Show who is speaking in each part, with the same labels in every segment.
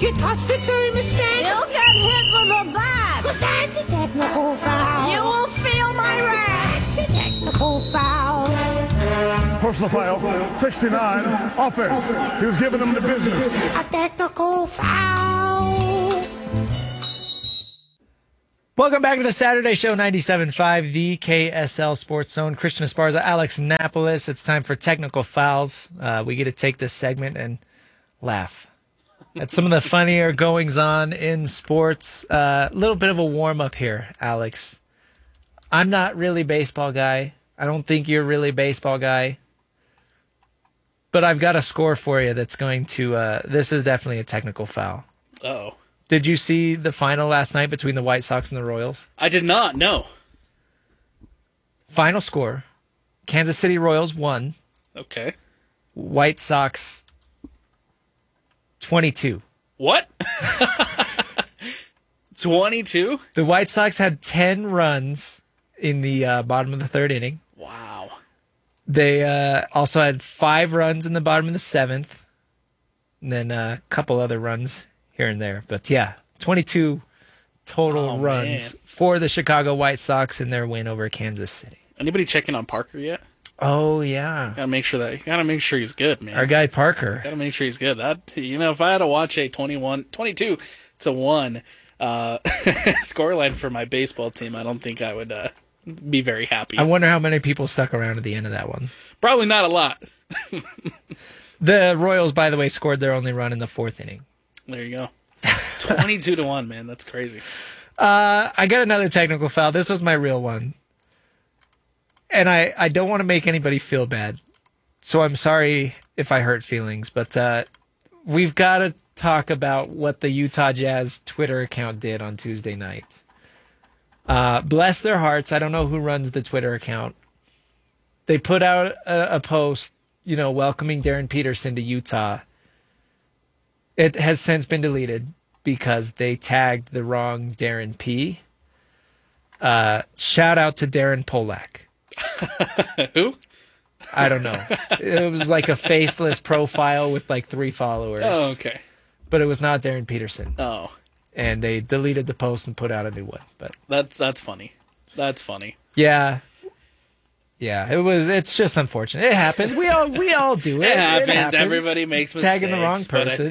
Speaker 1: you touch the thermostat,
Speaker 2: You'll get hit with a bat.
Speaker 1: 'cause that's a technical foul.
Speaker 2: You will feel my wrath.
Speaker 1: That's a technical foul.
Speaker 3: Personal foul, 69, offense. He was giving them the business.
Speaker 1: A technical foul.
Speaker 4: Welcome back to the Saturday Show 97.5, the KSL Sports Zone. Christian Esparza, Alex Napolis. It's time for Technical Fouls. We get to take this segment and laugh at some of the funnier goings-on in sports. A little bit of a warm-up here, Alex. I'm not really a baseball guy. I don't think you're really a baseball guy. But I've got a score for you that's going to... this is definitely a technical foul.
Speaker 5: Uh-oh.
Speaker 4: Did you see the final last night between the White Sox and the Royals?
Speaker 5: I did not, no.
Speaker 4: Final score, Kansas City Royals won.
Speaker 5: Okay.
Speaker 4: White Sox 22.
Speaker 5: What? 22?
Speaker 4: The White Sox had 10 runs in the bottom of the third inning.
Speaker 5: Wow.
Speaker 4: They also had 5 runs in the bottom of the seventh. And then a couple other runs here and there. But yeah, 22 total runs for the Chicago White Sox in their win over Kansas City.
Speaker 5: Anybody checking on Parker yet?
Speaker 4: Oh, yeah.
Speaker 5: Gotta make sure he's good, man.
Speaker 4: Our guy Parker.
Speaker 5: Gotta make sure he's good. If I had to watch a 22 to 1 scoreline for my baseball team, I don't think I would be very happy.
Speaker 4: I wonder how many people stuck around at the end of that one.
Speaker 5: Probably not a lot.
Speaker 4: The Royals, by the way, scored their only run in the fourth inning.
Speaker 5: There you go. 22 to 1, man. That's crazy.
Speaker 4: I got another technical foul. This was my real one. And I don't want to make anybody feel bad. So I'm sorry if I hurt feelings. But we've got to talk about what the Utah Jazz Twitter account did on Tuesday night. Bless their hearts. I don't know who runs the Twitter account. They put out a post, welcoming Darren Peterson to Utah. It has since been deleted because they tagged the wrong Darren P. Shout out to Darren Polak.
Speaker 5: Who?
Speaker 4: I don't know. It was like a faceless profile with like 3 followers.
Speaker 5: Oh, okay.
Speaker 4: But it was not Darren Peterson.
Speaker 5: Oh.
Speaker 4: And they deleted the post and put out a new one. But
Speaker 5: that's funny. That's funny.
Speaker 4: Yeah. Yeah, it's just unfortunate. It happens. We all do it.
Speaker 5: It happens. Everybody makes mistakes.
Speaker 4: Tagging the wrong person.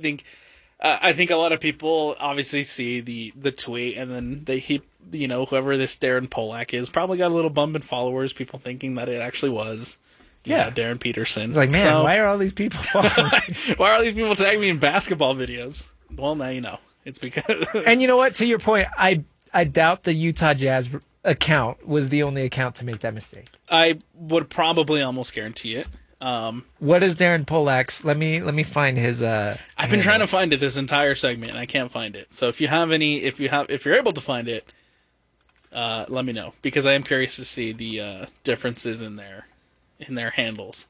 Speaker 5: I think a lot of people obviously see the tweet and then whoever this Darren Polak is probably got a little bump in followers. People thinking that it actually was Darren Peterson.
Speaker 4: It's like, man, why are all these people following?
Speaker 5: Why are all these people tagging me in basketball videos? Well, now you know. It's because.
Speaker 4: And you know what? To your point, I doubt the Utah Jazz account was the only account to make that mistake.
Speaker 5: I would probably almost guarantee it.
Speaker 4: What is Darren Polak's? Let me find his.
Speaker 5: I've been trying to find it this entire segment and I can't find it. So if you're able to find it, let me know because I am curious to see the differences in their handles.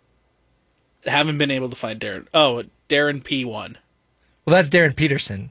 Speaker 5: I haven't been able to find Darren. Oh, Darren P1.
Speaker 4: Well, that's Darren Peterson.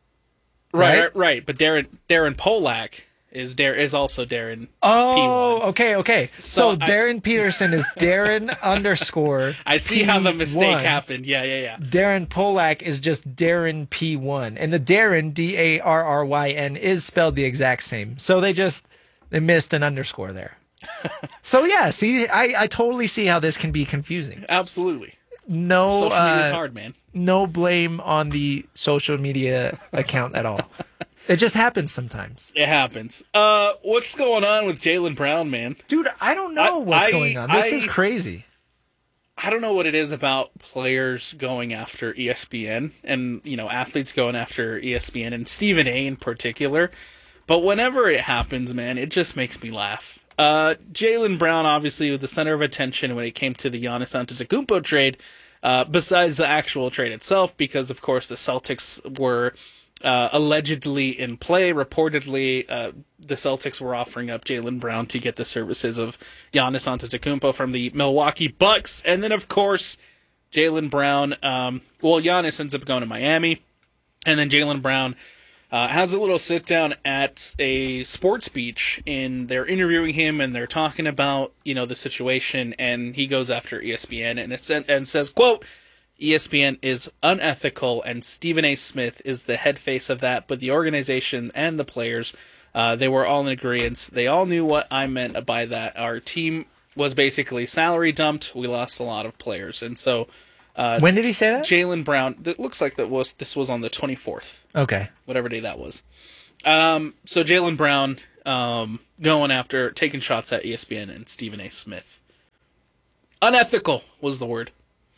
Speaker 5: Right. But Darren Polak is also Darren.
Speaker 4: Oh,
Speaker 5: P1.
Speaker 4: okay. So Darren Peterson is Darren underscore.
Speaker 5: I see how the mistake happened. Yeah.
Speaker 4: Darren Polak is just Darren P1, and the Darren Darryn is spelled the exact same. So they missed an underscore there. So yeah, see, I totally see how this can be confusing.
Speaker 5: Absolutely.
Speaker 4: No,
Speaker 5: social media is hard, man.
Speaker 4: No blame on the social media account at all. It just happens sometimes.
Speaker 5: It happens. What's going on with Jaylen Brown, man?
Speaker 4: Dude, I don't know what's going on. This is crazy.
Speaker 5: I don't know what it is about players going after ESPN and, athletes going after ESPN and Stephen A in particular. But whenever it happens, man, it just makes me laugh. Jaylen Brown obviously was the center of attention when it came to the Giannis Antetokounmpo trade, besides the actual trade itself, because of course the Celtics were allegedly in play. Reportedly, the Celtics were offering up Jaylen Brown to get the services of Giannis Antetokounmpo from the Milwaukee Bucks, and then of course Jaylen Brown. Giannis ends up going to Miami, and then Jaylen Brown has a little sit down at a sports beach, and they're interviewing him, and they're talking about the situation, and he goes after ESPN and says, quote, ESPN is unethical, and Stephen A. Smith is the head face of that. But the organization and the players, they were all in agreement. They all knew what I meant by that. Our team was basically salary dumped. We lost a lot of players, and so
Speaker 4: when did he say that?
Speaker 5: Jaylen Brown. It looks like this was on the 24th.
Speaker 4: Okay,
Speaker 5: whatever day that was. So Jaylen Brown going after taking shots at ESPN and Stephen A. Smith. Unethical was the word.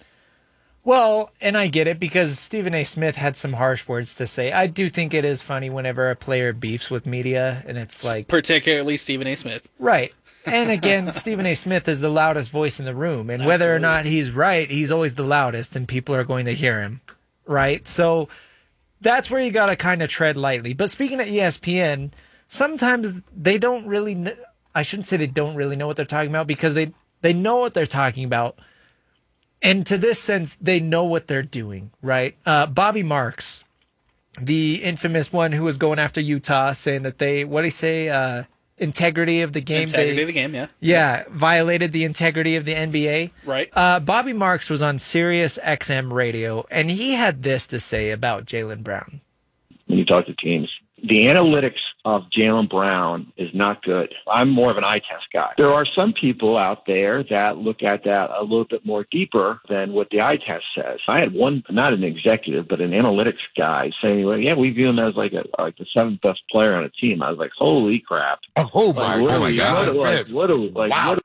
Speaker 4: Well, and I get it because Stephen A. Smith had some harsh words to say. I do think it is funny whenever a player beefs with media, and it's like...
Speaker 5: Particularly Stephen A. Smith.
Speaker 4: Right. And again, Stephen A. Smith is the loudest voice in the room, and whether or not he's right, he's always the loudest, and people are going to hear him, right? So that's where you got to kind of tread lightly. But speaking of ESPN, sometimes they don't really... I shouldn't say they don't really know what they're talking about, because they know what they're talking about. And to this sense, they know what they're doing, right? Bobby Marks, the infamous one who was going after Utah, saying that what did he say? Integrity of the game.
Speaker 5: Integrity of the game, yeah.
Speaker 4: Yeah, violated the integrity of the NBA.
Speaker 5: Right.
Speaker 4: Bobby Marks was on Sirius XM radio, and he had this to say about Jaylen Brown.
Speaker 6: When you talk to teams, the analytics of Jaylen Brown is not good. I'm more of an eye test guy. There are some people out there that look at that a little bit more deeper than what the eye test says. I had one, not an executive, but an analytics guy saying, well, yeah, we view him as like the seventh best player on a team. I was like, holy crap.
Speaker 7: Oh my God.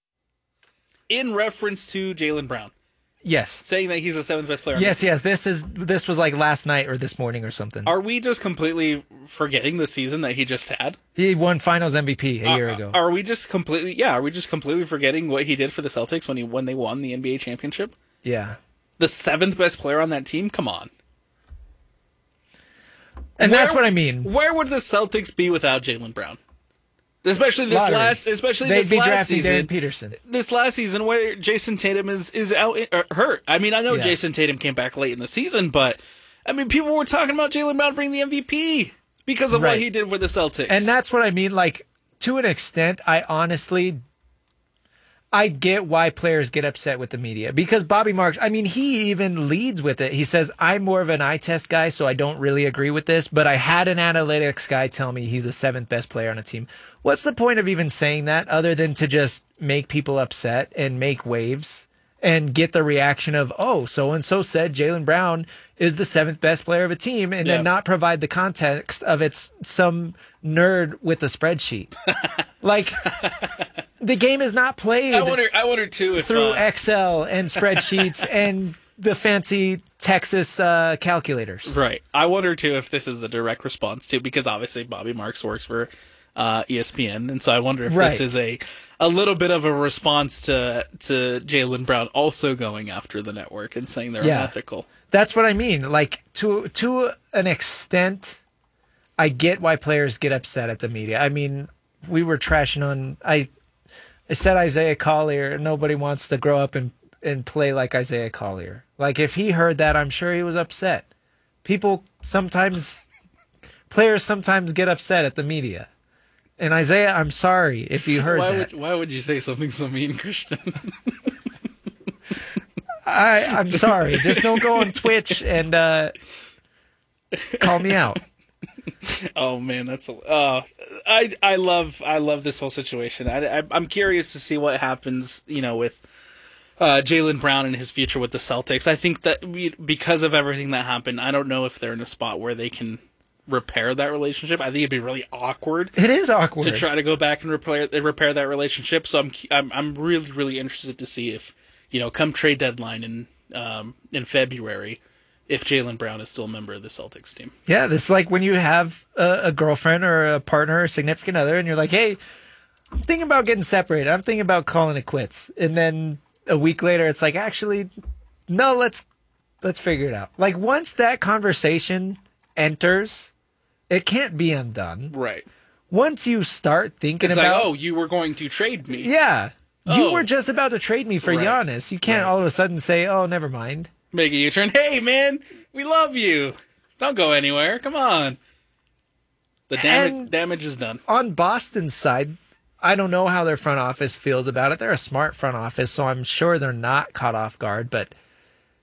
Speaker 5: In reference to Jaylen Brown.
Speaker 4: Yes.
Speaker 5: Saying that he's the seventh best player.
Speaker 4: Yes. This was like last night or this morning or something.
Speaker 5: Are we just completely forgetting the season that he just had?
Speaker 4: He won Finals MVP a year ago.
Speaker 5: Are we just completely forgetting what he did for the Celtics when they won the NBA championship?
Speaker 4: Yeah.
Speaker 5: The seventh best player on that team? Come on.
Speaker 4: And that's what I mean.
Speaker 5: Where would the Celtics be without Jaylen Brown? Especially this last season.
Speaker 4: Darren Peterson.
Speaker 5: This last season where Jason Tatum is out hurt. I mean, I know Jason Tatum came back late in the season, but I mean, people were talking about Jaylen Brown bringing the MVP because of what he did for the Celtics.
Speaker 4: And that's what I mean. Like, to an extent, I get why players get upset with the media, because Bobby Marks, I mean, he even leads with it. He says, I'm more of an eye test guy, so I don't really agree with this, but I had an analytics guy tell me he's the seventh best player on a team. What's the point of even saying that other than to just make people upset and make waves and get the reaction of, oh, so-and-so said Jaylen Brown is the seventh best player of a team, and then not provide the context of it's some nerd with a spreadsheet. Like, the game is not played
Speaker 5: I wonder too if
Speaker 4: through Excel and spreadsheets and the fancy Texas calculators.
Speaker 5: Right. I wonder too if this is a direct response to, because obviously Bobby Marks works for ESPN, and so I wonder if this is a little bit of a response to Jaylen Brown also going after the network and saying they're unethical. That's
Speaker 4: what I mean. Like, to an extent, I get why players get upset at the media. I mean, we were trashing on... I said Isaiah Collier. Nobody wants to grow up and play like Isaiah Collier. Like, if he heard that, I'm sure he was upset. Players sometimes get upset at the media. And Isaiah, I'm sorry if you heard that.
Speaker 5: Why would you say something so mean, Christian?
Speaker 4: I'm sorry. Just don't go on Twitch and call me out.
Speaker 5: Oh man, I love this whole situation. I'm curious to see what happens, with Jaylen Brown and his future with the Celtics. I think that because of everything that happened, I don't know if they're in a spot where they can repair that relationship. I think it'd be really awkward.
Speaker 4: It is awkward
Speaker 5: to try to go back and repair that relationship. So I'm really, really interested to see if, come trade deadline in February, if Jaylen Brown is still a member of the Celtics team.
Speaker 4: Yeah, this is like when you have a girlfriend or a partner or significant other, and you're like, hey, I'm thinking about getting separated. I'm thinking about calling it quits. And then a week later, it's like, actually, no, let's figure it out. Like, once that conversation enters, it can't be undone.
Speaker 5: Right.
Speaker 4: Once you start thinking
Speaker 5: it's
Speaker 4: about...
Speaker 5: like, oh, you were going to trade me.
Speaker 4: Yeah. You were just about to trade me for Giannis. You can't all of a sudden say, oh, never mind.
Speaker 5: Make a U-turn. Hey, man, we love you. Don't go anywhere. Come on. The damage is done.
Speaker 4: On Boston's side, I don't know how their front office feels about it. They're a smart front office, so I'm sure they're not caught off guard. But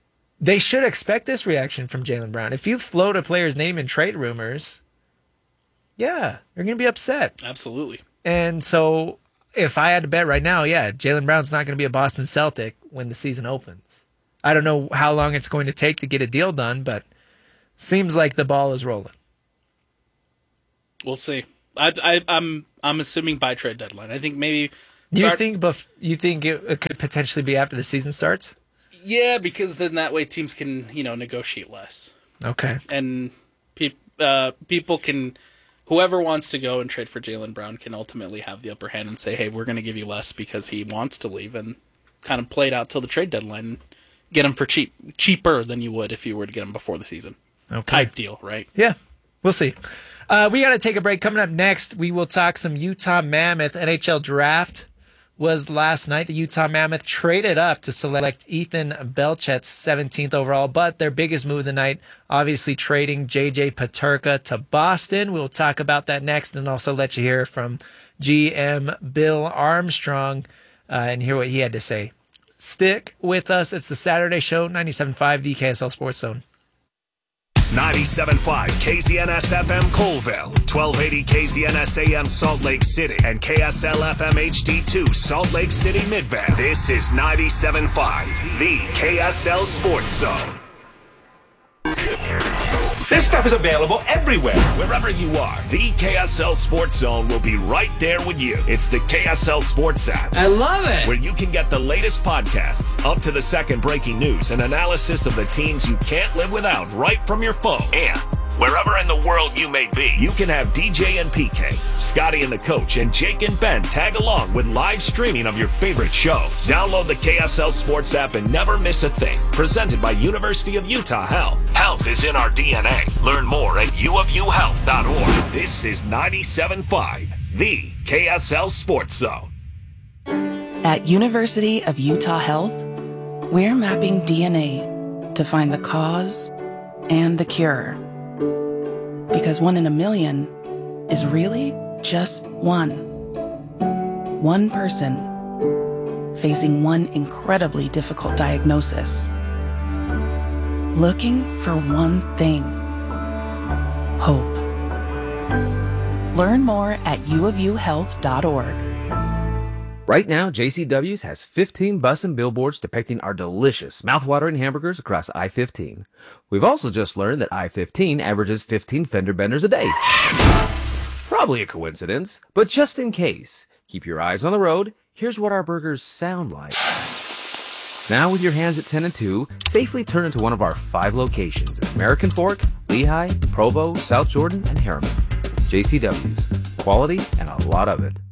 Speaker 4: they should expect this reaction from Jaylen Brown. If you float a player's name in trade rumors, yeah, they're going to be upset.
Speaker 5: Absolutely.
Speaker 4: And so if I had to bet right now, yeah, Jaylen Brown's not going to be a Boston Celtic when the season opens. I don't know how long it's going to take to get a deal done, but seems like the ball is rolling.
Speaker 5: We'll see. I'm assuming by trade deadline. I think maybe.
Speaker 4: You think it could potentially be after the season starts?
Speaker 5: Yeah, because then that way teams can negotiate less.
Speaker 4: Okay.
Speaker 5: And people can, whoever wants to go and trade for Jaylen Brown can ultimately have the upper hand and say, hey, we're going to give you less because he wants to leave, and kind of play it out till the trade deadline. Get him for cheaper than you would if you were to get him before the season.
Speaker 4: Okay.
Speaker 5: Type deal, right?
Speaker 4: Yeah, we'll see. We got to take a break. Coming up next, we will talk some Utah Mammoth. NHL draft was last night. The Utah Mammoth traded up to select Ethan Belchet's 17th overall, but their biggest move of the night, obviously trading J.J. Peterka to Boston. We'll talk about that next and also let you hear from GM Bill Armstrong and hear what he had to say. Stick with us. It's the Saturday Show, 97.5, the KSL Sports Zone.
Speaker 8: 97.5 KZNS FM Colville, 1280 KZNS AM Salt Lake City, and KSL FM HD2 Salt Lake City Midvale. This is 97.5, the KSL Sports Zone.
Speaker 9: This stuff is available everywhere.
Speaker 8: Wherever you are, the KSL Sports Zone will be right there with you. It's the KSL Sports app.
Speaker 10: I love it.
Speaker 8: Where you can get the latest podcasts, up to the second breaking news, and analysis of the teams you can't live without right from your phone. And wherever in the world you may be, you can have DJ and PK, Scotty and the Coach, and Jake and Ben tag along with live streaming of your favorite shows. Download the KSL Sports app and never miss a thing. Presented by University of Utah Health. Health is in our DNA. Learn more at uofuhealth.org. This is 97.5, the KSL Sports Zone.
Speaker 11: At University of Utah Health, we're mapping DNA to find the cause and the cure. Because 1 in a million is really just one. One person facing one incredibly difficult diagnosis. Looking for one thing. Hope. Learn more at uofuhealth.org.
Speaker 12: Right now, JCW's has 15 bus and billboards depicting our delicious, mouthwatering hamburgers across I-15. We've also just learned that I-15 averages 15 fender benders a day. Probably a coincidence, but just in case, keep your eyes on the road. Here's what our burgers sound like. Now with your hands at 10 and 2, safely turn into one of our 5 locations at American Fork, Lehigh, Provo, South Jordan, and Harriman. JCW's. Quality and a lot of it.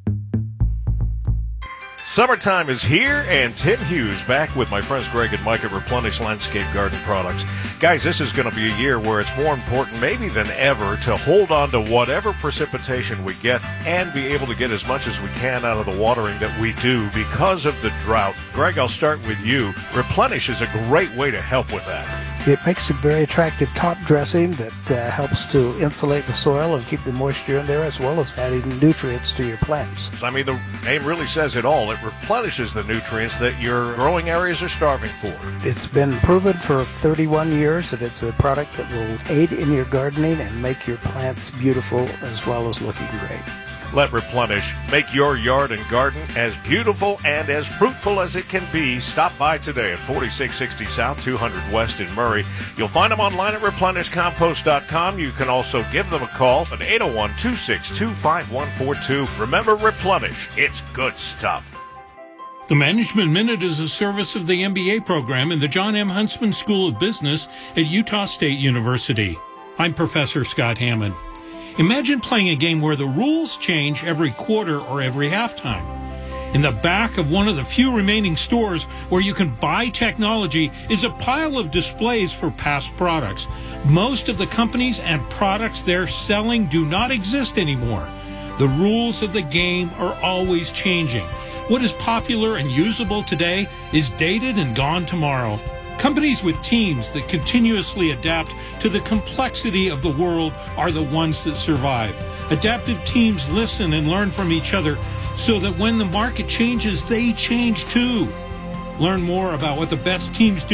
Speaker 13: Summertime is here, and Tim Hughes back with my friends Greg and Mike at Replenish Landscape Garden Products. Guys, this is going to be a year where it's more important maybe than ever to hold on to whatever precipitation we get and be able to get as much as we can out of the watering that we do because of the drought. Greg, I'll start with you. Replenish is a great way to help with that.
Speaker 14: It makes a very attractive top dressing that helps to insulate the soil and keep the moisture in there, as well as adding nutrients to your plants.
Speaker 13: I mean, the name really says it all. It replenishes the nutrients that your growing areas are starving for.
Speaker 14: It's been proven for 31 years that it's a product that will aid in your gardening and make your plants beautiful as well as looking great.
Speaker 13: Let Replenish make your yard and garden as beautiful and as fruitful as it can be. Stop by today at 4660 South, 200 West in Murray. You'll find them online at replenishcompost.com. You can also give them a call at 801-262-5142. Remember Replenish. It's good stuff.
Speaker 15: The Management Minute is a service of the MBA program in the John M. Huntsman School of Business at Utah State University. I'm Professor Scott Hammond. Imagine playing a game where the rules change every quarter or every halftime. In the back of one of the few remaining stores where you can buy technology is a pile of displays for past products. Most of the companies and products they're selling do not exist anymore. The rules of the game are always changing. What is popular and usable today is dated and gone tomorrow. Companies with teams that continuously adapt to the complexity of the world are the ones that survive. Adaptive teams listen and learn from each other so that when the market changes, they change too. Learn more about what the best teams do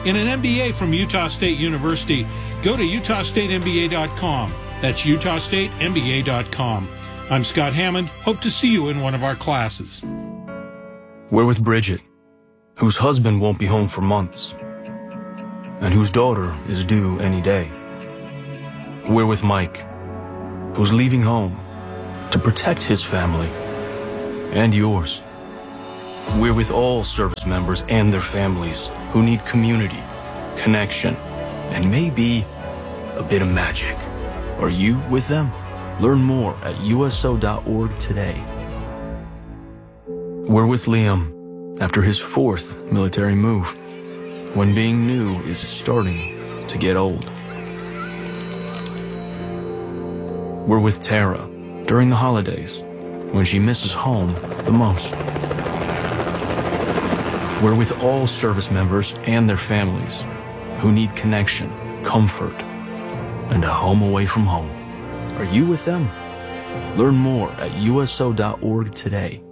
Speaker 15: in an MBA from Utah State University. Go to utahstatemba.com. That's utahstatemba.com. I'm Scott Hammond. Hope to see you in one of our classes.
Speaker 10: We're with Bridget, whose husband won't be home for months, and whose daughter is due any day. We're with Mike, who's leaving home to protect his family and yours. We're with all service members and their families who need community, connection, and maybe a bit of magic. Are you with them? Learn more at USO.org today. We're with Liam after his 4th military move, when being new is starting to get old. We're with Tara during the holidays, when she misses home the most. We're with all service members and their families who need connection, comfort, and a home away from home. Are you with them? Learn more at USO.org today.